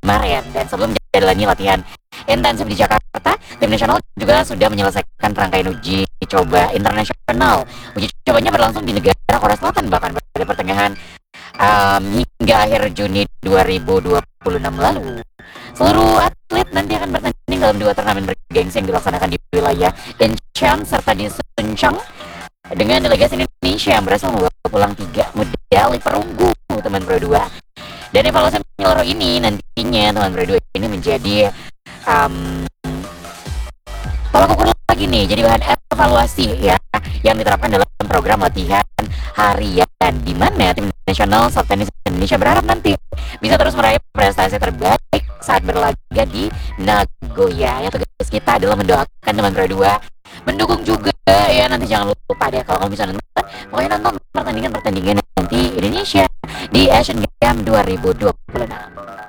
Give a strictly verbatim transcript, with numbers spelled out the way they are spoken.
kemarin. Dan sebelum menjalani latihan intensif di Jakarta, tim nasional juga sudah menyelesaikan rangkaian uji coba internasional. Uji cobanya berlangsung di negara Korea Selatan bahkan pada pertengahan um, hingga akhir Juni dua ribu dua puluh enam lalu. Seluruh atlet nanti akan bertanding dalam dua turnamen bergengsi yang dilaksanakan di wilayah Incheon serta di Suncheon, dengan delegasi Indonesia yang berhasil membawa pulang tiga medali perunggu, teman Pro dua. Dan evaluasi menyeluruh ini nantinya teman Pro dua ini menjadi um, tolak ukur lagi nih, jadi bahan evaluasi ya yang diterapkan dalam program latihan harian, di mana tim nasional soft tennis Indonesia berharap nanti bisa terus meraih prestasi terbaik saat berlaga di Nagoya. Ya, tugas kita adalah mendoakan teman Pro dua, mendukung juga ya. Nanti jangan lupa deh kalau kamu bisa nonton, pokoknya nonton pertandingan-pertandingan nanti Indonesia di Asian Games dua ribu dua puluh enam.